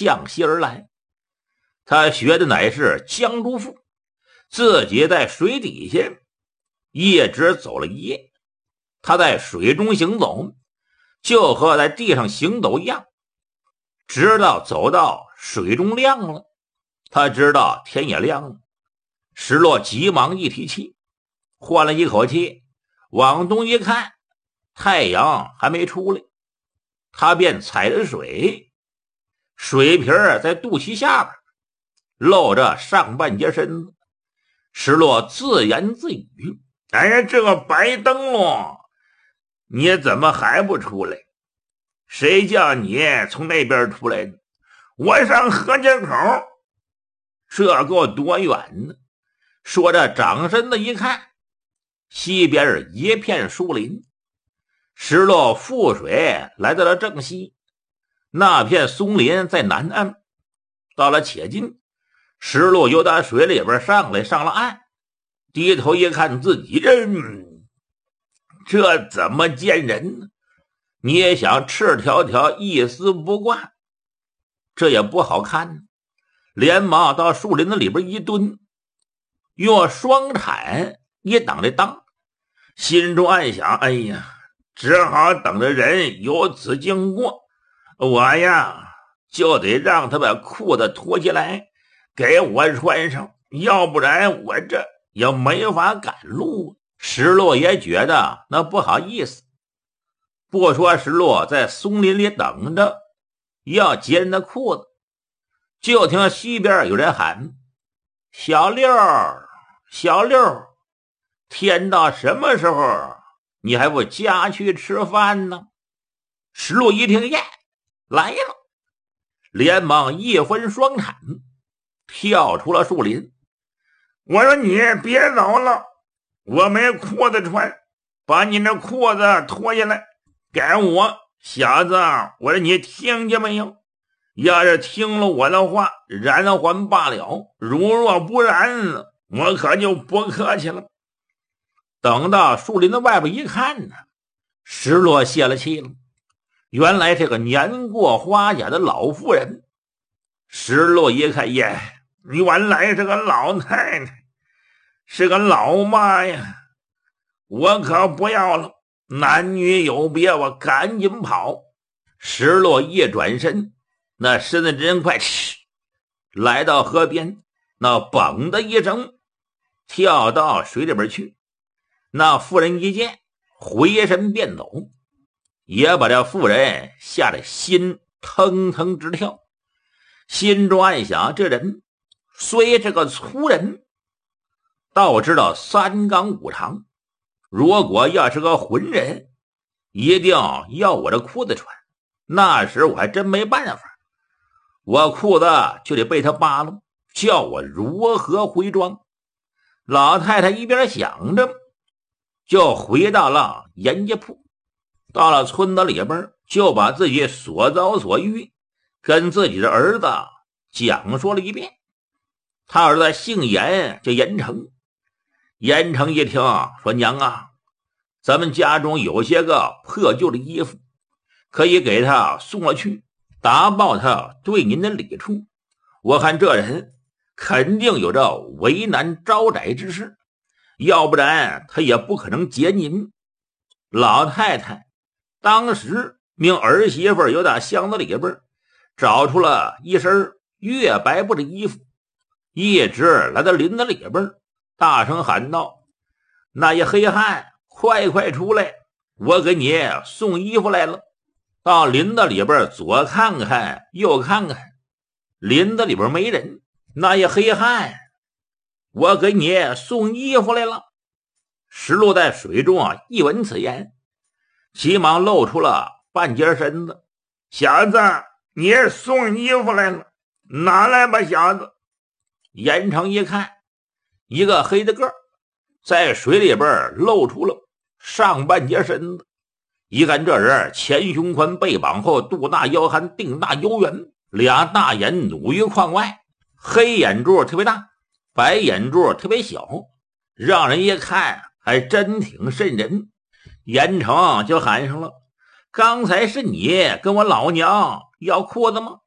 向西而来。他学的乃是江都赋，自己在水底下一直走了一夜。他在水中行走，就和在地上行走一样，直到走到水中亮了。他知道天也亮了，石洛急忙一提气，换了一口气，往东一看，太阳还没出来，他便踩着水，水瓶在肚脐下边，露着上半截身子。石洛自言自语：哎呀，这个白灯笼，你怎么还不出来？谁叫你从那边出来的？我上河街口，这够多远呢？说着长身子一看，西边一片树林，石洛覆水来到了正西，那片松林在南岸。到了且近，石洛由打水里边上了岸，低头一看自己人，这怎么见人呢？你也想赤条条一丝不挂，这也不好看。连忙到树林子里边一蹲，用双铲一挡着裆，心中暗想：哎呀，只好等着人由此经过，我呀就得让他把裤子脱下来给我穿上，要不然我这也没法赶路。石洛也觉得那不好意思，不说石洛在松林里等着要截人的裤子，就听西边有人喊：小六，小六，天到什么时候你还不家去吃饭呢？石洛一听，耶，来了，连忙一分双铲跳出了树林。我说你别走了，我没裤子穿，把你那裤子脱下来给我。小子，我说你听见没有？要是听了我的话，然还罢了，如若不然，我可就不客气了。等到树林的外边一看呢，石洛泄了气了，原来是个年过花甲的老妇人。石洛一看，耶，原来是个老太太，是个老妈呀，我可不要了，男女有别，我赶紧跑。石洛一转身，那身子真快，来到河边，那嘣的一声跳到水里边去。那妇人一见，回身便走，也把这妇人吓得心腾腾直跳，心中暗想：这人虽是个粗人，倒知道三纲五常，如果要是个浑人，一定要我这裤子穿，那时我还真没办法，我裤子就得被他扒了，叫我如何回庄？老太太一边想着，就回到了严家铺。到了村子里边，就把自己所遭所遇跟自己的儿子讲说了一遍。他儿子姓严，叫严成。严成一听说：娘啊，咱们家中有些个破旧的衣服，可以给他送了去，达报他对您的礼处。我看这人肯定有着为难招窄之事，要不然他也不可能结您。老太太当时命儿媳妇由打箱子里边找出了一身月白布的衣服，一直来到林子里边，大声喊道：那一黑汉，快快出来，我给你送衣服来了。到林子里边左看看右看看，林子里边没人。那一黑汉，我给你送衣服来了。石洛在水中一闻此言，急忙露出了半截身子。小子，你送衣服来了，拿来吧，小子。严成一看，一个黑的个儿在水里边露出了上半截身子，一看这人前胸宽，背膀厚，肚大腰憨，腚大腰圆，俩大眼努于眶外，黑眼珠特别大，白眼珠特别小，让人一看还真挺瘆人。严成就喊上了：刚才是你跟我老娘要裤子吗？